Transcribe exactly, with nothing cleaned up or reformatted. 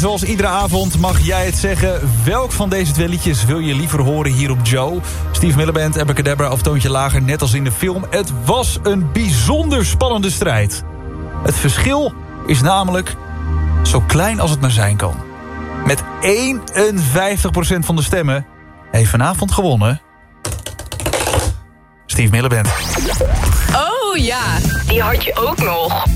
zoals iedere avond mag jij het zeggen. Welk van deze twee liedjes wil je liever horen hier op Joe? Steve Miller Band, Abracadabra of Toontje Lager, net als in de film. Het was een bijzonder spannende strijd. Het verschil is namelijk zo klein als het maar zijn kan. Met eenenvijftig procent van de stemmen heeft vanavond gewonnen Steve Miller Band. Oh ja, die had je ook nog.